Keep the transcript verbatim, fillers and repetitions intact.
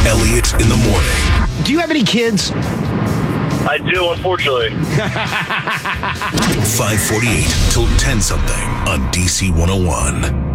Elliot in the morning. Do you have any kids? I do, unfortunately. five forty-eight till ten something on D C one oh one.